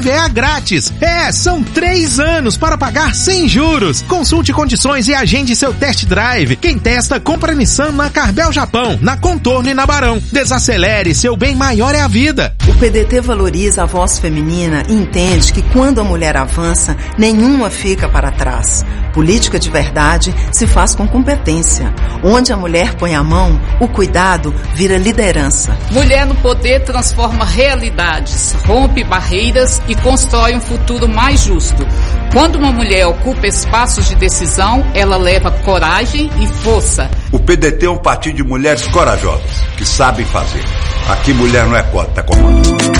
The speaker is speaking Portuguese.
IPVA grátis. São 3 anos para pagar sem juros. Consulte condições e agende seu test drive. Quem testa, compra Nissan na Carvel Japão, na Contorno e na Barão. Desacelere, seu bem maior é a vida. O PDT valoriza a voz feminina e entende que quando a mulher avança, nenhuma fica para trás. Política de verdade se faz com competência. Onde a mulher põe a mão, o cuidado vira liderança. Mulher no poder transforma realidades, rompe barreiras e constrói um futuro mais justo. Quando uma mulher ocupa espaços de decisão, ela leva coragem e força. O PDT é um partido de mulheres corajosas, que sabem fazer. Aqui mulher não é cota, comando.